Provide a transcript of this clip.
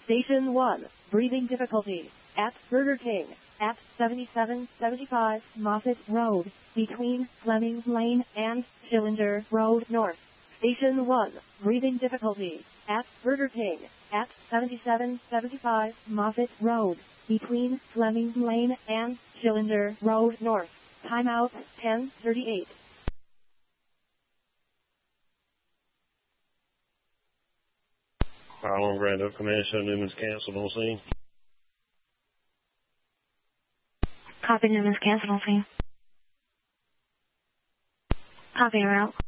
Station 1, breathing difficulty, at Burger King, at 7775 Moffett Road, between Fleming Lane and Schillinger Road North. Station 1, breathing difficulty, at Burger King, at 7775 Moffett Road, between Fleming Lane and Schillinger Road North. Timeout, 10:38. Fire alarm grand up, command 7 Newman's canceled on scene. Copy, Newman's canceled on scene. Copy, route.